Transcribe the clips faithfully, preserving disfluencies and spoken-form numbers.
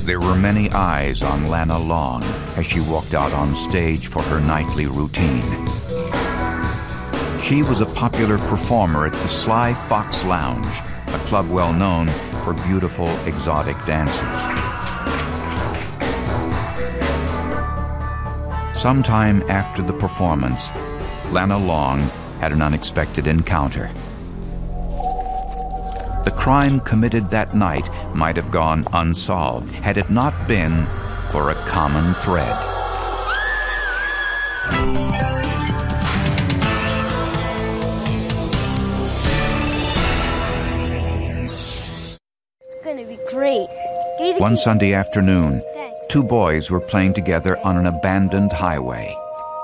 There were many eyes on Lana Long as she walked out on stage for her nightly routine. She was a popular performer at the Sly Fox Lounge, a club well known for beautiful, exotic dancers. Sometime after the performance, Lana Long had an unexpected encounter. The crime committed that night might have gone unsolved had it not been for a common thread. It's gonna be great. One Sunday afternoon, two boys were playing together on an abandoned highway.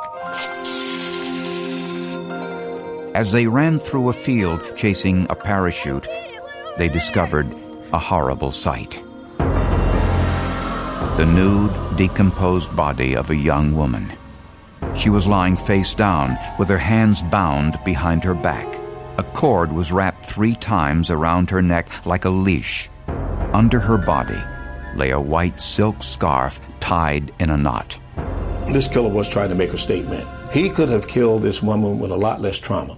As they ran through a field chasing a parachute, they discovered a horrible sight. The nude, decomposed body of a young woman. She was lying face down with her hands bound behind her back. A cord was wrapped three times around her neck like a leash. Under her body lay a white silk scarf tied in a knot. This killer was trying to make a statement. He could have killed this woman with a lot less trauma.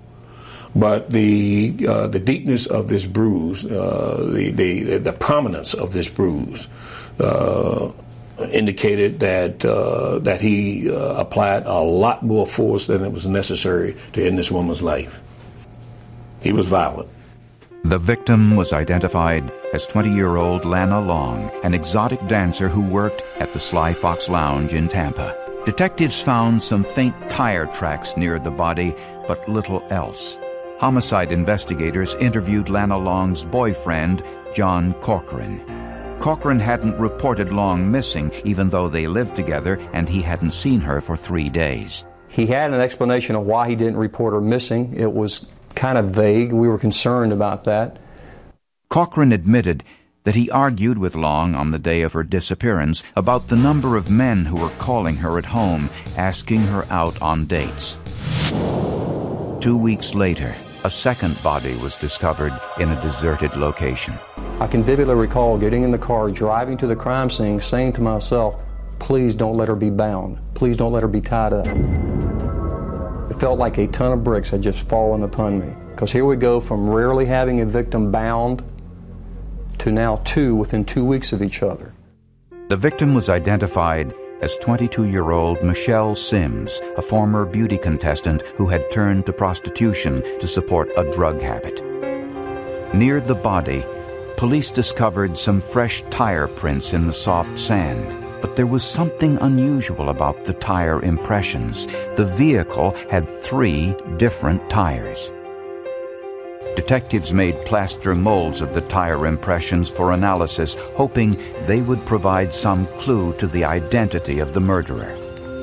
But the uh, the deepness of this bruise, uh, the, the the prominence of this bruise, uh, indicated that uh, that he uh, applied a lot more force than it was necessary to end this woman's life. He was violent. The victim was identified as twenty-year-old Lana Long, an exotic dancer who worked at the Sly Fox Lounge in Tampa. Detectives found some faint tire tracks near the body, but little else. Homicide investigators interviewed Lana Long's boyfriend, John Corcoran. Corcoran hadn't reported Long missing, even though they lived together and he hadn't seen her for three days. He had an explanation of why he didn't report her missing. It was kind of vague. We were concerned about that. Corcoran admitted that he argued with Long on the day of her disappearance about the number of men who were calling her at home, asking her out on dates. Two weeks later, a second body was discovered in a deserted location. I can vividly recall getting in the car, driving to the crime scene, saying to myself, please don't let her be bound. Please don't let her be tied up. It felt like a ton of bricks had just fallen upon me. Because here we go from rarely having a victim bound to now two within two weeks of each other. The victim was identified as twenty-two-year-old Michelle Sims, a former beauty contestant who had turned to prostitution to support a drug habit. Near the body, police discovered some fresh tire prints in the soft sand, but there was something unusual about the tire impressions. The vehicle had three different tires. Detectives made plaster molds of the tire impressions for analysis, hoping they would provide some clue to the identity of the murderer.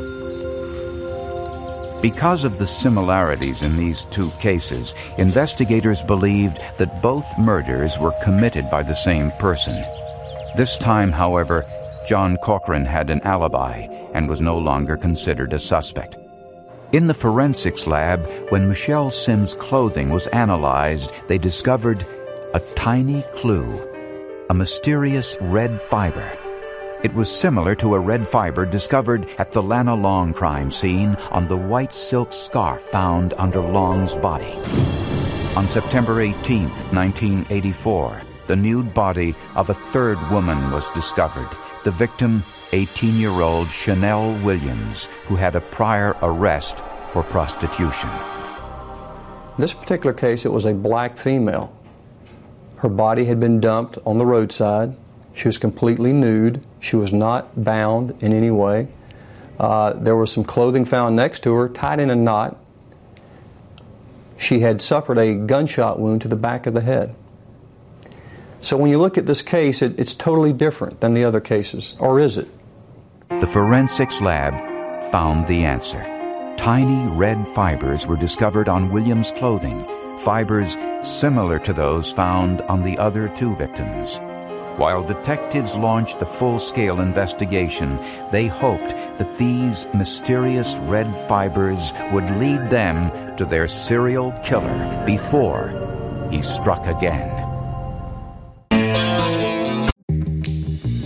Because of the similarities in these two cases, investigators believed that both murders were committed by the same person. This time, however, John Corcoran had an alibi and was no longer considered a suspect. In the forensics lab, when Michelle Sims' clothing was analyzed, they discovered a tiny clue, a mysterious red fiber. It was similar to a red fiber discovered at the Lana Long crime scene on the white silk scarf found under Long's body. On September eighteenth, nineteen eighty-four, the nude body of a third woman was discovered. The victim, eighteen-year-old Chanel Williams, who had a prior arrest for prostitution. In this particular case, it was a black female. Her body had been dumped on the roadside. She was completely nude. She was not bound in any way. Uh, there was some clothing found next to her, tied in a knot. She had suffered a gunshot wound to the back of the head. So when you look at this case, it, it's totally different than the other cases. Or is it? The forensics lab found the answer. Tiny red fibers were discovered on Williams' clothing, fibers similar to those found on the other two victims. While detectives launched a full-scale investigation, they hoped that these mysterious red fibers would lead them to their serial killer before he struck again.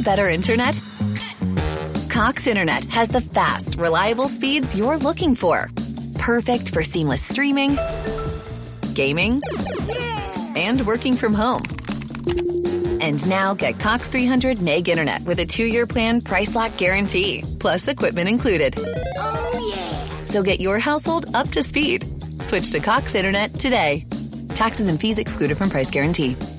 Want better internet? Cox Internet has the fast, reliable speeds you're looking for. Perfect for seamless streaming, gaming, and working from home. And now get Cox three hundred meg internet with a two-year plan price lock guarantee, plus equipment included. Oh, yeah. So get your household up to speed. Switch to Cox Internet today. Taxes and fees excluded from price guarantee.